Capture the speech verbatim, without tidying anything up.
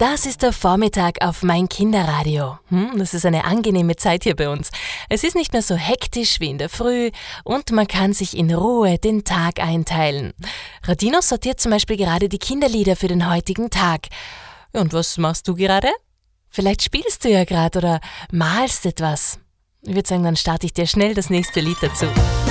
Das ist der Vormittag auf mein Kinderradio. Hm, das ist eine angenehme Zeit hier bei uns. Es ist nicht mehr so hektisch wie in der Früh und man kann sich in Ruhe den Tag einteilen. Radino sortiert zum Beispiel gerade die Kinderlieder für den heutigen Tag. Und was machst du gerade? Vielleicht spielst du ja gerade oder malst etwas. Ich würde sagen, dann starte ich dir schnell das nächste Lied dazu.